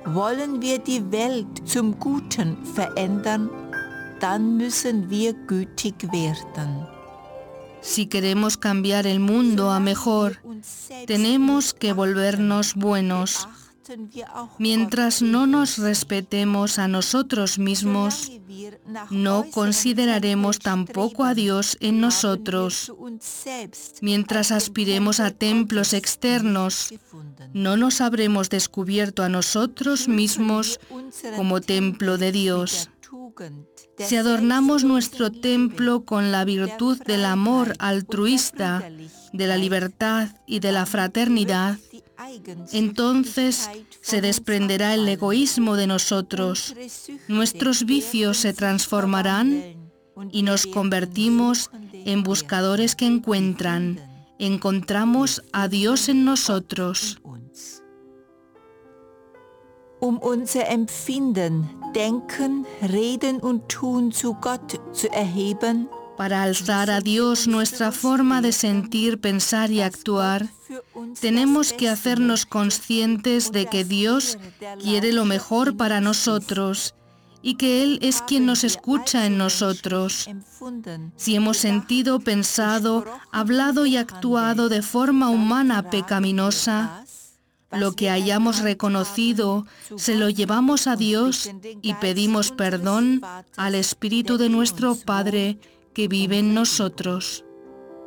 Wollen wir die Welt zum Guten verändern, dann müssen wir gütig werden. Si queremos cambiar el mundo a mejor, tenemos que volvernos buenos. Mientras no nos respetemos a nosotros mismos, no consideraremos tampoco a Dios en nosotros. Mientras aspiremos a templos externos, no nos habremos descubierto a nosotros mismos como templo de Dios. Si adornamos nuestro templo con la virtud del amor altruista, de la libertad y de la fraternidad, entonces se desprenderá el egoísmo de nosotros, nuestros vicios se transformarán y nos convertimos en buscadores que encontramos a Dios en nosotros. Unser Empfinden, Denken, Reden und Tun zu Gott zu erheben, para alzar a Dios nuestra forma de sentir, pensar y actuar, tenemos que hacernos conscientes de que Dios quiere lo mejor para nosotros y que Él es quien nos escucha en nosotros. Si hemos sentido, pensado, hablado y actuado de forma humana pecaminosa, lo que hayamos reconocido, se lo llevamos a Dios y pedimos perdón al Espíritu de nuestro Padre que vive en nosotros.